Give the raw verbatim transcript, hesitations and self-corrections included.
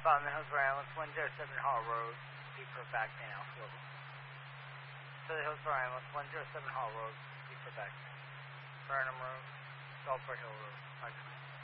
Bottom Hillsborough Ambulance, one zero seven Hall Road, Deeper back now. Southern Hillsborough Ambulance, one zero seven Hall Road, Deeper back. Burnham Road, Gulfport Hill Road.